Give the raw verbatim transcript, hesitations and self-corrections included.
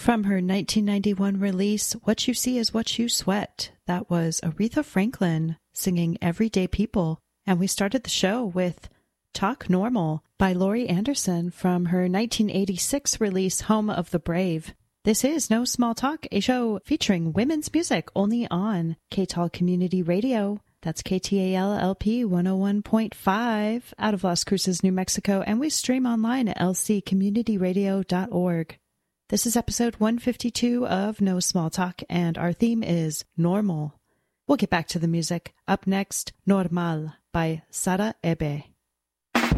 From her nineteen ninety-one release, What You See Is What You Sweat, that was Aretha Franklin singing Everyday People. And we started the show with Talk Normal by Laurie Anderson from her nineteen eighty-six release Home of the Brave. This is No Small Talk, a show featuring women's music only on K T A L Community Radio. That's K T A L L P one oh one point five out of Las Cruces, New Mexico, and we stream online at l c community radio dot org. This is episode one fifty-two of No Small Talk, and our theme is Normal. We'll get back to the music. Up next, Normal by Sara Ebe.